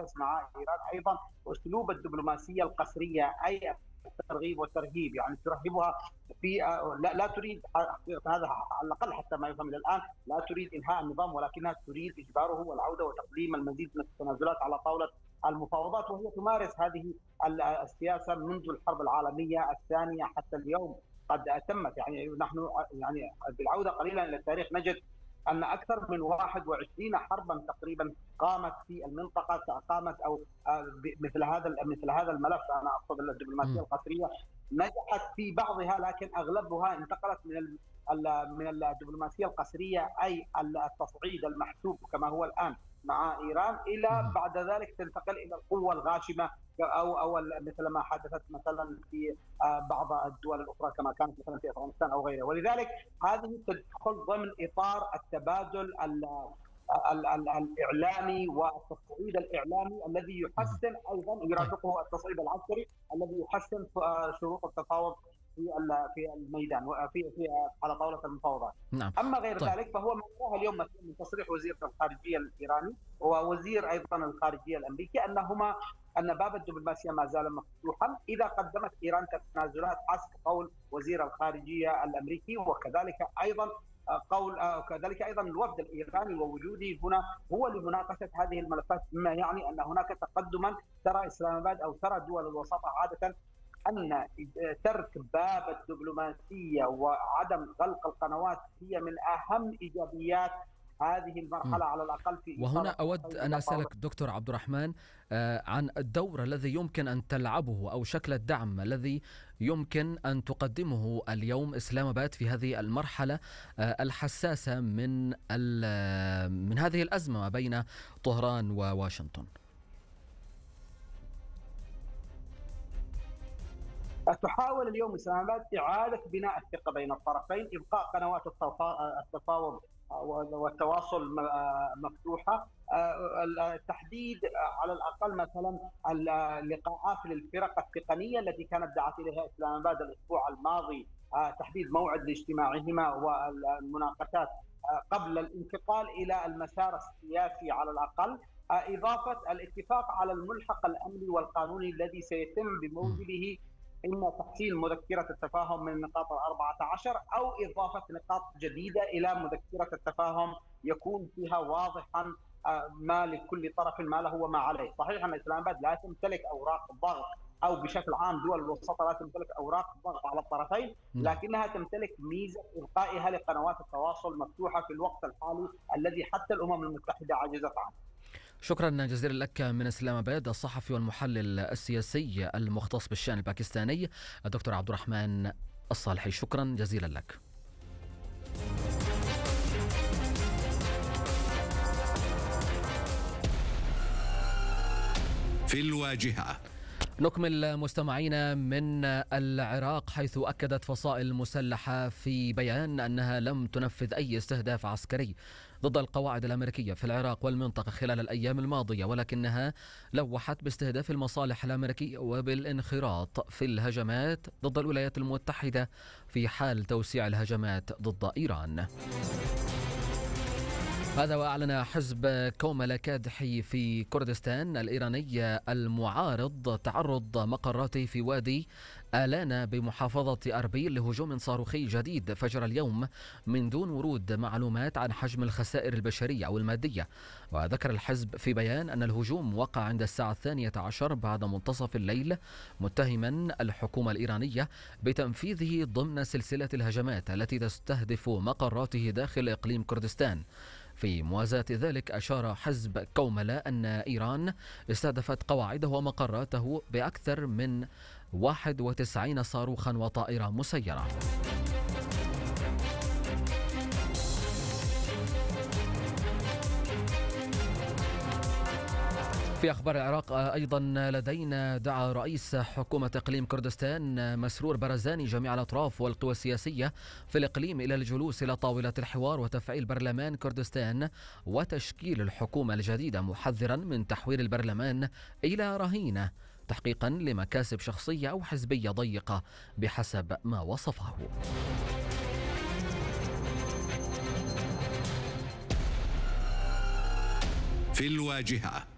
تمارس مع إيران أيضا أسلوب الدبلوماسية القسرية، أي الترغيب والترهيب، يعني ترهبها في لا تريد هذا على الاقل حتى ما يفهم الى الان، لا تريد انهاء النظام ولكنها تريد اجباره والعوده وتقديم المزيد من التنازلات على طاوله المفاوضات، وهي تمارس هذه السياسه منذ الحرب العالميه الثانيه حتى اليوم قد اتمت. يعني نحن يعني بالعوده قليلا الى التاريخ نجد ان اكثر من 21 حربا تقريبا قامت في المنطقه، قامت او مثل هذا الملف، انا اقصد الدبلوماسيه القسريه، نجحت في بعضها لكن اغلبها انتقلت من الدبلوماسيه القسريه اي التصعيد المحسوب كما هو الان مع ايران الى بعد ذلك تنتقل الى القوه الغاشمه او مثل ما حدثت مثلا في بعض الدول الاخرى كما كانت مثلا في افغانستان او غيرها. ولذلك هذه تدخل ضمن اطار التبادل الاعلامي والتصعيد الاعلامي الذي يحسن ايضا يرافقه التصعيد العسكري الذي يحسن شروط التفاوض في الميدان في على طاوله المفاوضات. نعم. اما غير ذلك فهو ما نراه اليوم مثلا من تصريح وزير الخارجيه الايراني ووزير ايضا الخارجيه الامريكي ان باب الدبلوماسيه ما زال مفتوحا اذا قدمت ايران تنازلات حسب قول وزير الخارجيه الامريكي، وكذلك ايضا الوفد الايراني ووجوده هنا هو لمناقشه هذه الملفات، مما يعني ان هناك تقدما. ترى اسلام اباد او ترى دول الوساطه عاده ان ترك باب الدبلوماسيه وعدم غلق القنوات هي من اهم ايجابيات هذه المرحله على الاقل في. وهنا اود ان اسالك دكتور عبد الرحمن عن الدور الذي يمكن ان تلعبه او شكل الدعم الذي يمكن ان تقدمه اليوم اسلام اباد في هذه المرحله الحساسه من هذه الازمه ما بين طهران وواشنطن. تحاول اليوم اسلام اباد اعاده بناء الثقه بين الطرفين، ابقاء قنوات التفاوض والتواصل مفتوحه، التحديد على الاقل مثلا اللقاءات للفرق التقنيه التي كانت دعت اليها اسلام اباد الاسبوع الماضي، تحديد موعد لاجتماعهما والمناقشات قبل الانتقال الى المسار السياسي على الاقل، اضافه الاتفاق على الملحق الامني والقانوني الذي سيتم بموجبه إما تحسين مذكرة التفاهم من النقاط 14 أو إضافة نقاط جديدة إلى مذكرة التفاهم يكون فيها واضحا ما لكل طرف ما له وما عليه. صحيح أن إسلام اباد لا تمتلك أوراق ضغط أو بشكل عام دول الوسطى لا تمتلك أوراق ضغط على الطرفين، لكنها تمتلك ميزة إبقائها لقنوات التواصل مفتوحة في الوقت الحالي الذي حتى الأمم المتحدة عجزت عنه. شكرا جزيلا لك من اسلام اباد الصحفي والمحلل السياسي المختص بالشأن الباكستاني الدكتور عبد الرحمن الصالحي، شكرا جزيلا لك. في الواجهة نكمل مستمعينا من العراق، حيث أكدت فصائل مسلحة في بيان أنها لم تنفذ أي استهداف عسكري ضد القواعد الأمريكية في العراق والمنطقة خلال الأيام الماضية، ولكنها لوحت باستهداف المصالح الأمريكية وبالانخراط في الهجمات ضد الولايات المتحدة في حال توسيع الهجمات ضد إيران. هذا وأعلن حزب كوملا كادحي في كردستان الإيراني المعارض تعرض مقراته في وادي آلانا بمحافظة أربيل لهجوم صاروخي جديد فجر اليوم من دون ورود معلومات عن حجم الخسائر البشرية أو المادية. وذكر الحزب في بيان أن الهجوم وقع عند الساعة 12 بعد منتصف الليل، متهما الحكومة الإيرانية بتنفيذه ضمن سلسلة الهجمات التي تستهدف مقراته داخل إقليم كردستان. في موازاة ذلك أشار حزب كوملا أن إيران استهدفت قواعده ومقراته بأكثر من 91 صاروخا وطائرة مسيرة. في أخبار العراق أيضا لدينا دعا رئيس حكومة إقليم كردستان مسرور برزاني جميع الأطراف والقوى السياسية في الإقليم إلى الجلوس إلى طاولة الحوار وتفعيل برلمان كردستان وتشكيل الحكومة الجديدة، محذرا من تحويل البرلمان إلى رهينة تحقيقا لمكاسب شخصية أو حزبية ضيقة بحسب ما وصفه. في الواجهة